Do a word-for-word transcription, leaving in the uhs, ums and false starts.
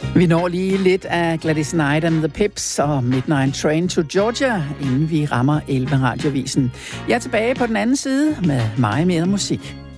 Vi når lige lidt af Gladys Knight and the Pips og Midnight Train to Georgia, inden vi rammer elleve Radiovisen. Jeg er tilbage på den anden side med meget mere musik.